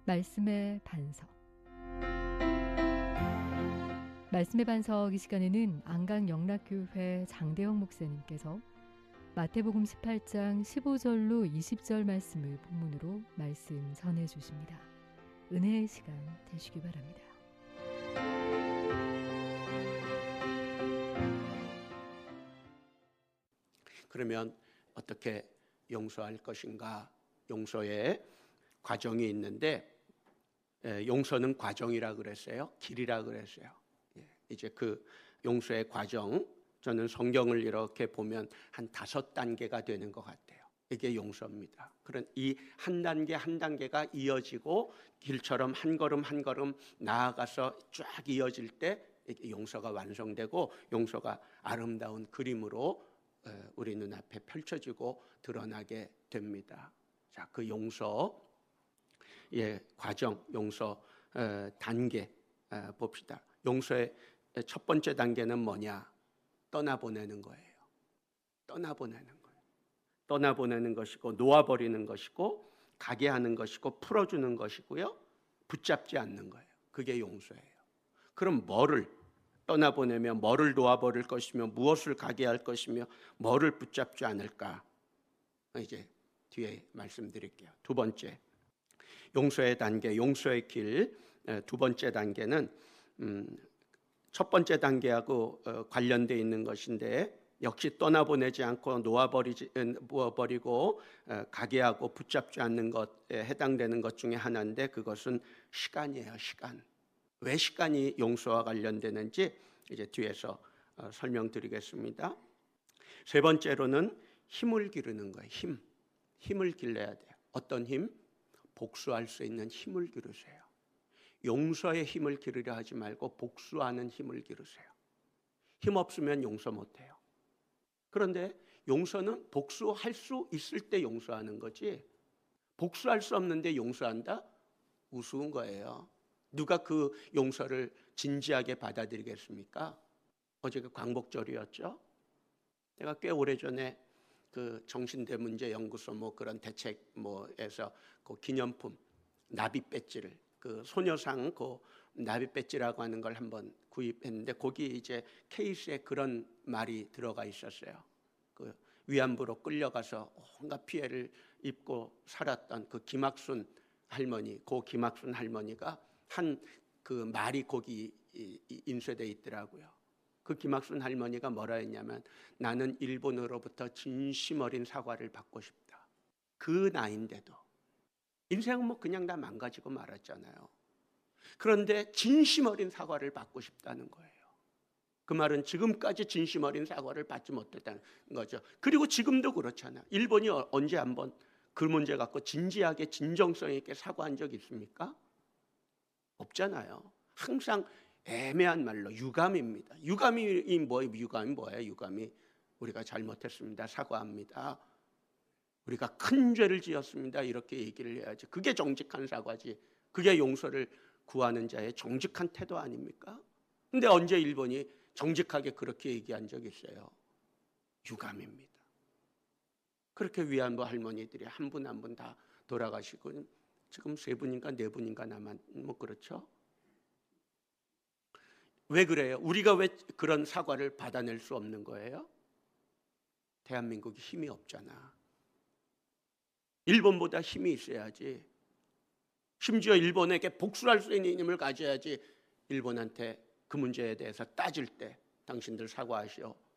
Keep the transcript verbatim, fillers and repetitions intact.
말씀의 반석. 말씀의 반석 이 시간에는 안강영락교회 장대영 목사님께서 마태복음 십팔 장 십오 절로 이십 절 말씀을 본문으로 말씀 전해 주십니다. 은혜의 시간 되시기 바랍니다. 그러면 어떻게 용서할 것인가? 용서의 과정이 있는데, 용서는 과정이라 그랬어요. 길이라 그랬어요. 이제 그 용서의 과정, 저는 성경을 이렇게 보면 한 다섯 단계가 되는 것 같아요. 이게 용서입니다. 그런 이 한 단계 한 단계가 이어지고 길처럼 한 걸음 한 걸음 나아가서 쫙 이어질 때 이게 용서가 완성되고 용서가 아름다운 그림으로 우리 눈앞에 펼쳐지고 드러나게 됩니다. 자, 그 용서의 과정, 용서 단계 봅시다. 용서의 첫 번째 단계는 뭐냐? 떠나보내는 거예요. 떠나보내는 거예요. 떠나보내는 것이고 놓아버리는 것이고 가게 하는 것이고 풀어주는 것이고요. 붙잡지 않는 거예요. 그게 용서예요. 그럼 뭐를 떠나보내며 뭐를 놓아버릴 것이며 무엇을 가게 할 것이며 뭐를 붙잡지 않을까? 이제 뒤에 말씀드릴게요. 두 번째, 용서의 단계, 용서의 길. 두 번째 단계는 음, 첫 번째 단계하고 관련되어 있는 것인데 역시 떠나보내지 않고 놓아버리지, 놓아버리고 가게 하고 붙잡지 않는 것에 해당되는 것 중에 하나인데 그것은 시간이에요. 시간. 왜 시간이 용서와 관련되는지 이제 뒤에서 설명드리겠습니다. 세 번째로는 힘을 기르는 거예요. 힘. 힘을 길러야 돼요. 어떤 힘? 복수할 수 있는 힘을 기르세요. 용서의 힘을 기르려 하지 말고 복수하는 힘을 기르세요. 힘 없으면 용서 못해요. 그런데 용서는 복수할 수 있을 때 용서하는 거지 복수할 수 없는데 용서한다? 우스운 거예요. 누가 그 용서를 진지하게 받아들이겠습니까? 어제가 광복절이었죠. 제가 꽤 오래전에 그 정신대문제 연구소 뭐 그런 대책 뭐에서 그 기념품 나비 배지를 그 소녀상 그 나비 배지라고 하는 걸 한번 구입했는데 거기 이제 케이스에 그런 말이 들어가 있었어요. 그 위안부로 끌려가서 온갖 피해를 입고 살았던 그 김학순 할머니, 고 김학순 할머니가 한 그 말이 거기 인쇄되어 있더라고요. 그 김학순 할머니가 뭐라 했냐면 나는 일본으로부터 진심 어린 사과를 받고 싶다. 그 나이인데도 인생은 뭐 그냥 다 망가지고 말았잖아요. 그런데 진심 어린 사과를 받고 싶다는 거예요. 그 말은 지금까지 진심 어린 사과를 받지 못했다는 거죠. 그리고 지금도 그렇잖아요. 일본이 언제 한번 그 문제 갖고 진지하게 진정성 있게 사과한 적 있습니까? 없잖아요. 항상 애매한 말로 유감입니다. 유감이 뭐예요? 유감이 뭐예요? 유감이 우리가 잘못했습니다. 사과합니다. 우리가 큰 죄를 지었습니다. 이렇게 얘기를 해야지. 그게 정직한 사과지. 그게 용서를 구하는 자의 정직한 태도 아닙니까? 근데 언제 일본이 정직하게 그렇게 얘기한 적이 있어요? 유감입니다. 그렇게 위안부 할머니들이 한 분 한 분 다 돌아가시고 지금 세 분인가 네 분인가 남았 뭐 그렇죠? 왜 그래요? 우리가 왜 그런 사과를 받아낼 수 없는 거예요? 대한민국이 힘이 없잖아. 일본보다 힘이 있어야지. 심지어 일본에게 복수할 수 있는 힘을 가져야지 일본한테 그 문제에 대해서 따질 때 당신들 사과하시오.